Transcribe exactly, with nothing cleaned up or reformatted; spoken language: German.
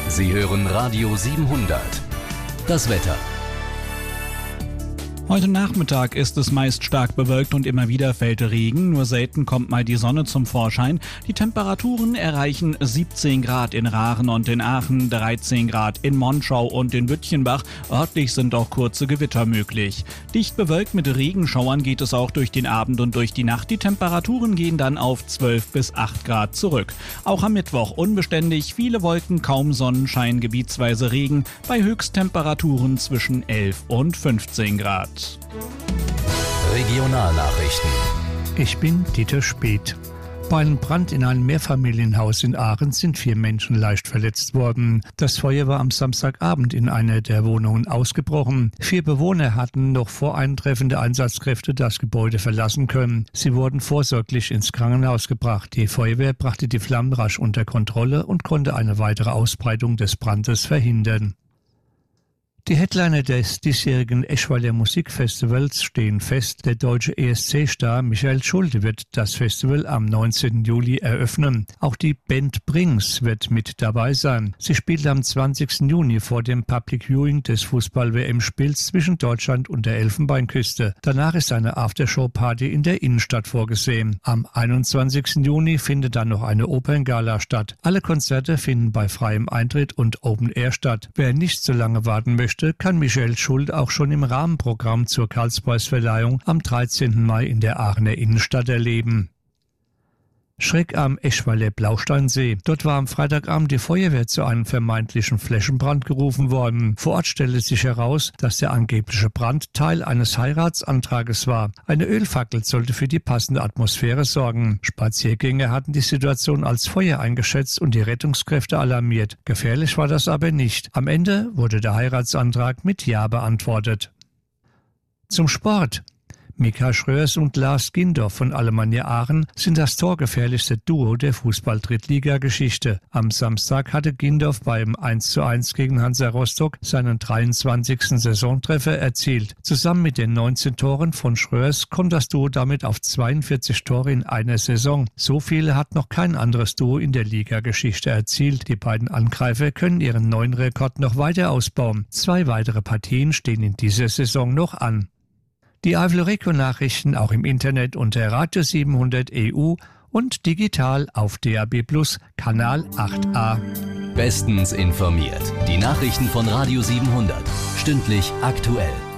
Sie hören Radio siebenhundert. Das Wetter. Heute Nachmittag ist es meist stark bewölkt und immer wieder fällt Regen, nur selten kommt mal die Sonne zum Vorschein. Die Temperaturen erreichen siebzehn Grad in Rachen und in Aachen, dreizehn Grad in Monschau und in Bütchenbach. Örtlich sind auch kurze Gewitter möglich. Dicht bewölkt mit Regenschauern geht es auch durch den Abend und durch die Nacht. Die Temperaturen gehen dann auf zwölf bis acht Grad zurück. Auch am Mittwoch unbeständig, viele Wolken, kaum Sonnenschein, gebietsweise Regen, bei Höchsttemperaturen zwischen elf und fünfzehn Grad. Regionalnachrichten. Ich bin Dieter Speth. Bei einem Brand in einem Mehrfamilienhaus in Aachen sind vier Menschen leicht verletzt worden. Das Feuer war am Samstagabend in einer der Wohnungen ausgebrochen. Vier Bewohner hatten noch vor Eintreffen der Einsatzkräfte das Gebäude verlassen können. Sie wurden vorsorglich ins Krankenhaus gebracht. Die Feuerwehr brachte die Flammen rasch unter Kontrolle und konnte eine weitere Ausbreitung des Brandes verhindern. Die Headliner des diesjährigen Eschweiler Musikfestivals stehen fest. Der deutsche E S C-Star Michael Schulte wird das Festival am neunzehnten Juli eröffnen. Auch die Band Brings wird mit dabei sein. Sie spielt am zwanzigsten Juni vor dem Public Viewing des Fußball-W M-Spiels zwischen Deutschland und der Elfenbeinküste. Danach ist eine Aftershow-Party in der Innenstadt vorgesehen. Am einundzwanzigsten Juni findet dann noch eine Operngala statt. Alle Konzerte finden bei freiem Eintritt und Open Air statt. Wer nicht so lange warten möchte, kann Michael Schulte auch schon im Rahmenprogramm zur Karlspreisverleihung am dreizehnten Mai in der Aachener Innenstadt erleben. Schreck am Eschweiler Blausteinsee. Dort war am Freitagabend die Feuerwehr zu einem vermeintlichen Flächenbrand gerufen worden. Vor Ort stellte sich heraus, dass der angebliche Brand Teil eines Heiratsantrages war. Eine Ölfackel sollte für die passende Atmosphäre sorgen. Spaziergänger hatten die Situation als Feuer eingeschätzt und die Rettungskräfte alarmiert. Gefährlich war das aber nicht. Am Ende wurde der Heiratsantrag mit Ja beantwortet. Zum Sport. Mika Schröers und Lars Gindorf von Alemannia Aachen sind das torgefährlichste Duo der Fußball-Drittliga-Geschichte. Am Samstag hatte Gindorf beim eins zu eins gegen Hansa Rostock seinen dreiundzwanzigsten Saisontreffer erzielt. Zusammen mit den neunzehn Toren von Schröers kommt das Duo damit auf zweiundvierzig Tore in einer Saison. So viele hat noch kein anderes Duo in der Liga-Geschichte erzielt. Die beiden Angreifer können ihren neuen Rekord noch weiter ausbauen. Zwei weitere Partien stehen in dieser Saison noch an. Die Eifel-Region-Nachrichten auch im Internet unter Radio siebenhundert E U und digital auf D A B Plus, Kanal acht a. Bestens informiert. Die Nachrichten von Radio siebenhundert. Stündlich aktuell.